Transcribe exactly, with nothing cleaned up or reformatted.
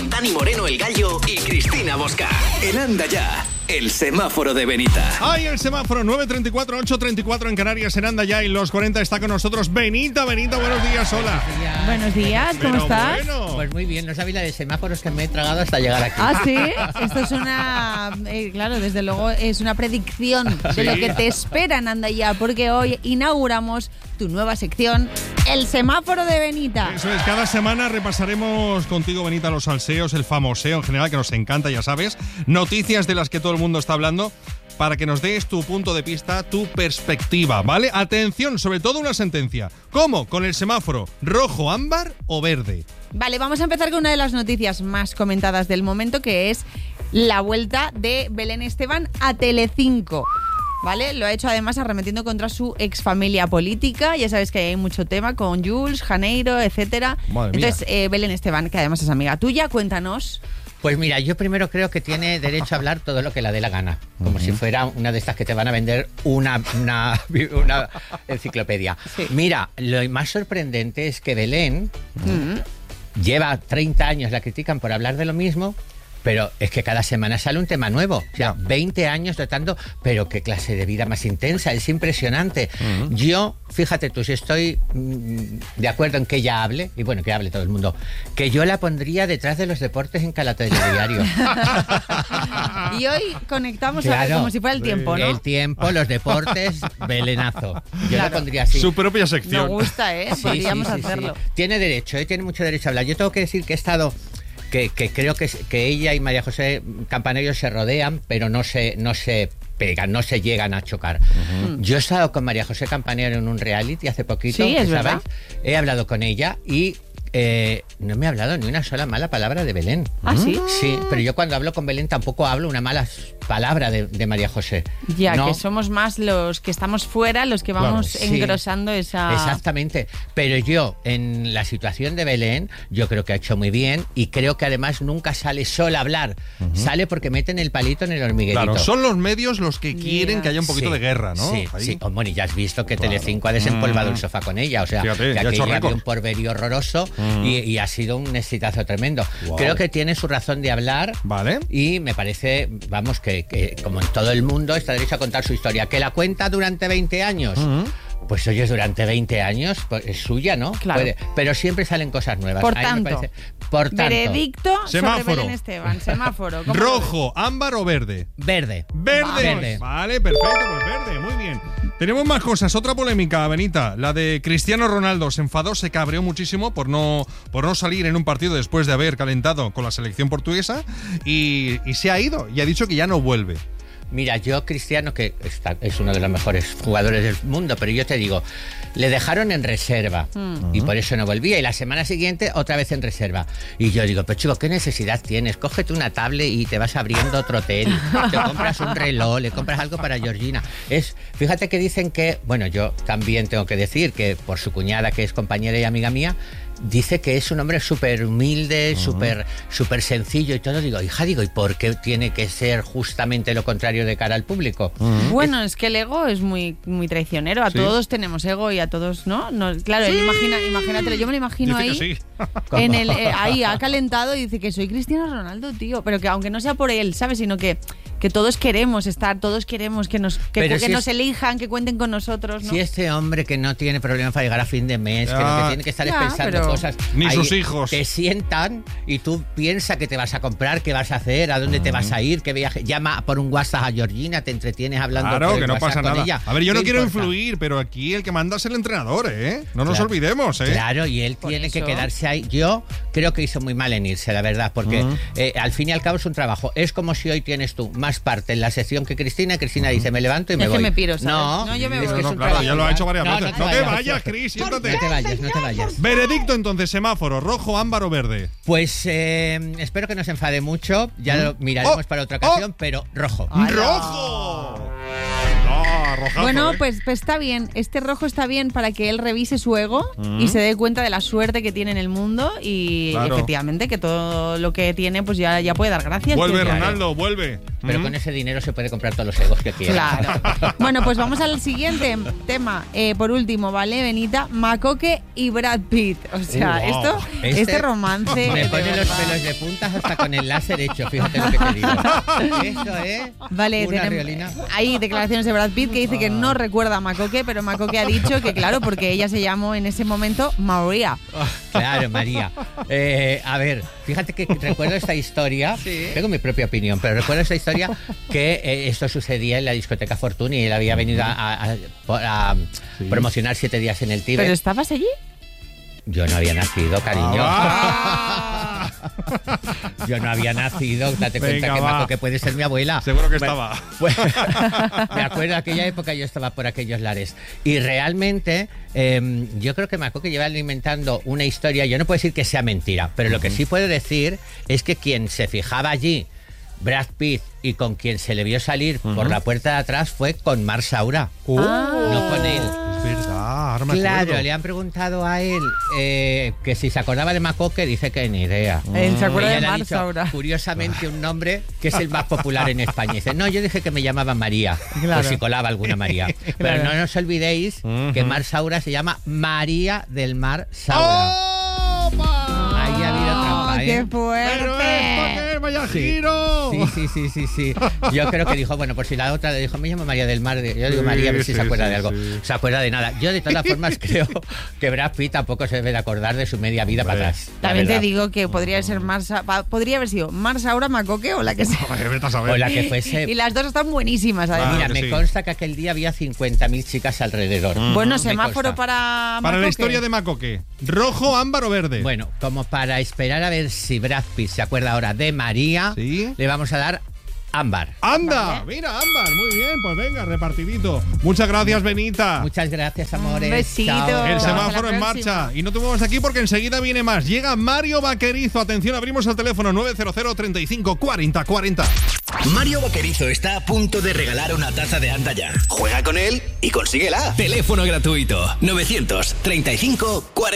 con Dani Moreno el Gallo y Cristina Bosca. En Anda Ya, el semáforo de Benita. ¡Ay, el semáforo! nueve treinta y cuatro, ocho treinta y cuatro en Canarias, en Anda Ya y los cuarenta está con nosotros Benita. Benita, buenos días, hola. Buenos días, Buenos días, ¿cómo Pero estás? bueno. Pues muy bien, no sabéis la de semáforos que me he tragado hasta llegar aquí. Ah, sí, esto es una, eh, claro, desde luego es una predicción de Sí. lo que te espera en Anda Ya, porque hoy inauguramos tu nueva sección, el semáforo de Benita. Eso es, cada semana repasaremos contigo, Benita, los salseos, el famoseo en general, que nos encanta, ya sabes, noticias de las que todo el mundo está hablando, para que nos des tu punto de vista, tu perspectiva, ¿vale? Atención, sobre todo una sentencia. ¿Cómo? Con el semáforo, rojo, ámbar o verde. Vale, vamos a empezar con una de las noticias más comentadas del momento, que es la vuelta de Belén Esteban a Telecinco. ¿Vale? Lo ha hecho además arremetiendo contra su exfamilia política. Ya sabes que hay mucho tema con Jules, Janeiro, etcétera. Madre mía. Entonces, eh, Belén Esteban, que además es amiga tuya, cuéntanos. Pues mira, yo primero creo que tiene derecho a hablar todo lo que la dé la gana, como uh-huh. si fuera una de estas que te van a vender una, una, una enciclopedia. Sí. Mira, lo más sorprendente es que Belén Uh-huh. lleva treinta años, la critican por hablar de lo mismo, pero es que cada semana sale un tema nuevo. O sea, veinte años tratando, pero qué clase de vida más intensa, es impresionante. Uh-huh. Yo, fíjate tú, si estoy mm, de acuerdo en que ella hable, y bueno, que hable todo el mundo, que yo la pondría detrás de los deportes en cada telediario. Y hoy conectamos Claro. a, como si fuera el tiempo, ¿no? El tiempo, los deportes, Belenazo. Yo Claro. la pondría así. Su propia Me sección. gusta, ¿eh? Sí, Podríamos sí, sí, hacerlo. sí. Tiene derecho, ¿eh? Tiene mucho derecho a hablar. Yo tengo que decir que he estado... Que, que creo que, que ella y María José Campanerio se rodean, pero no se, no se pegan, no se llegan a chocar. Uh-huh. Yo he estado con María José Campanerio en un reality hace poquito, Sí, es ¿sabéis? verdad. He hablado con ella y eh, no me ha hablado ni una sola mala palabra de Belén. ¿Ah, sí? Sí, pero yo cuando hablo con Belén tampoco hablo una mala palabra de, de María José. Ya, no. que somos más los que estamos fuera, los que vamos Claro, sí. engrosando esa... Exactamente, pero yo en la situación de Belén yo creo que ha hecho muy bien y creo que además nunca sale sola a hablar, uh-huh. sale porque meten el palito en el hormiguerito. Claro, son los medios los que quieren Yeah. que haya un poquito Sí, de guerra, ¿no? Sí, Ahí. sí. Oh, bueno, y ya has visto que Claro. Telecinco ha desempolvado Mm. el sofá con ella, o sea, Fíjate, que ya ha hecho aquella había récord. un porverío horroroso Mm. y, y ha sido un exitazo tremendo. Wow. Creo que tiene su razón de hablar. Vale. Y me parece, vamos, que, que como en todo el mundo está derecho a contar su historia. ¿Que la cuenta durante veinte años? Uh-huh. Pues oye, durante veinte años pues, es suya, ¿no? Claro. Puede, pero siempre salen cosas nuevas. Por A mí me tanto, parece- por tanto, Veredicto Semáforo. sobre Belén Esteban. Semáforo. ¿cómo lo Rojo, ámbar o verde. verde. Verde. Verde. Vale, perfecto, pues verde, muy bien. Tenemos más cosas. Otra polémica, Benita, la de Cristiano Ronaldo. Se enfadó, se cabreó muchísimo por no, por no salir en un partido después de haber calentado con la selección portuguesa y, y se ha ido y ha dicho que ya no vuelve. Mira, yo Cristiano, que está, es uno de los mejores jugadores del mundo, pero yo te digo, le dejaron en reserva Mm. y por eso no volvía. Y la semana siguiente otra vez en reserva. Y yo digo, pero chico, ¿qué necesidad tienes? Cógete una tablet y te vas abriendo otro hotel. Te compras un reloj, le compras algo para Georgina. Es, fíjate que dicen que, bueno, yo también tengo que decir que por su cuñada, que es compañera y amiga mía, dice que es un hombre súper humilde, uh-huh. súper súper sencillo y todo. Digo, hija, digo, ¿y por qué tiene que ser justamente lo contrario de cara al público? Uh-huh. Bueno, es que el ego es muy muy traicionero. A ¿Sí? Todos tenemos ego y a todos, ¿no? no claro, él imagina, imagínatelo, yo me lo imagino Dice ahí. que sí. En el, eh, ahí ha calentado y dice que soy Cristiano Ronaldo, tío. Pero que aunque no sea por él, ¿sabes? Sino que, que todos queremos estar, todos queremos que nos, que, que si nos es, elijan, que cuenten con nosotros, ¿no? Si este hombre que no tiene problemas para llegar a fin de mes, ya, que lo que tiene que estar ya, es pensando pero... cosas. Ni ahí, sus hijos. Te sientan y tú piensas que te vas a comprar, qué vas a hacer, a dónde uh-huh. te vas a ir, qué viaje. Llama por un WhatsApp a Georgina, te entretienes hablando claro, por el que no WhatsApp pasa con nada. ella. A ver, yo no quiero importa? influir, pero aquí el que manda es el entrenador, ¿eh? No nos claro. olvidemos, ¿eh? Claro, y él por tiene eso. que quedarse ahí. Yo creo que hizo muy mal en irse, la verdad, porque uh-huh. eh, al fin y al cabo es un trabajo. Es como si hoy tienes tú más parte en la sección que Cristina, y Cristina uh-huh. dice, me levanto y me es voy. que me piro, ¿sabes? No, no yo me es voy. que no, es un claro, ya lo ha hecho varias no, veces. No, No, te te vayas, vayas, Cris, siéntate. No te vayas, no te vayas. Veredicto entonces, semáforo, rojo, ámbar o verde. Pues eh, espero que no se enfade mucho, ya ¿Mm? lo miraremos oh, para otra ocasión, oh, pero rojo. ¡Rojo! No, rojazo, bueno, ¿eh? pues, pues está bien. Este rojo está bien para que él revise su ego mm. y se dé cuenta de la suerte que tiene en el mundo y claro. efectivamente que todo lo que tiene pues ya, ya puede dar gracias. Vuelve, que, Ronaldo, vuelve. pero Mm. con ese dinero se puede comprar todos los egos que quiera. Claro. Bueno, pues vamos al siguiente tema. Eh, por último, ¿vale, Benita? Macoque y Brad Pitt. O sea, Wow. esto, este, Este romance. Me de pone los verdad. pelos de puntas hasta con el láser hecho, fíjate lo que te digo. Eso es Vale, una tenem- riolina. hay declaraciones de Brad Pitt que dice que no recuerda a Macoque, pero Macoque ha dicho que claro, porque ella se llamó en ese momento Maria. Claro, María. Eh, a ver, fíjate que recuerdo esta historia, tengo mi propia opinión, pero recuerdo esta historia que eh, esto sucedía en la discoteca Fortuny y él había venido a, a- a- a promocionar siete días en el Tíbet. ¿Pero estabas allí? Yo no había nacido, cariño. Ah, Yo no había nacido, date Venga, cuenta que va. Maco, que puede ser mi abuela. Seguro que Bueno, estaba. pues, me acuerdo de aquella época, yo estaba por aquellos lares. Y realmente, eh, yo creo que Maco que lleva alimentando una historia, yo no puedo decir que sea mentira, pero lo que sí puedo decir es que quien se fijaba allí, Brad Pitt, y con quien se le vio salir por la puerta de atrás fue con Mar Saura, Oh, no con él. Es verdad, ahora me Claro, acuerdo. le han preguntado a él eh, que si se acordaba de Macoque, dice que ni idea. Él se acuerda Ella de le ha Mar dicho, Saura. curiosamente, un nombre que es el más popular en España. Dice, no, yo dije que me llamaban María, Claro. por si colaba alguna María. Pero Claro. no nos olvidéis Ujú. que Mar Saura se llama María del Mar Saura. ¡Opa! Ahí ha habido trampa, ¡Qué ¿eh? fuerte! ¿Pero esto qué es? ¡Vaya giro! Sí, sí, sí, sí, sí. Yo creo que dijo, bueno, por si la otra le dijo, me llamo María del Mar. Yo digo Sí, María, a ver si sí, se acuerda sí, de algo. sí. Se acuerda de nada. Yo, de todas formas, creo que Brad Pitt tampoco se debe de acordar de su media vida para atrás. la También te verdad. digo que podría ser Mar Sa- pa- podría haber sido Mar Saura, Macoque o la que sea. Ay, vete a saber. O la que fuese. Y las dos están buenísimas, además. Mira, que me sí. consta que aquel día había cincuenta mil chicas alrededor. Bueno, Me semáforo consta. para Para la Macoque. historia de Macoque. ¿Rojo, ámbar o verde? Bueno, como para esperar a ver si Brad Pitt se acuerda ahora de María, Sí. le vamos a dar ámbar. ¡Anda! Vale. Mira, ámbar. Muy bien, pues venga, repartidito. Muchas gracias, Benita. Muchas gracias, amores. Un besito. Chao. El Hasta la semáforo en próxima. marcha. Y no te muevas de aquí porque enseguida viene más. Llega Mario Vaquerizo. Atención, abrimos el teléfono nueve cero cero, treinta y cinco, cuarenta, cuarenta. Mario Vaquerizo está a punto de regalar una taza de Anda Ya. Juega con él y consíguela. Teléfono gratuito novecientos treinta y cinco cuarenta.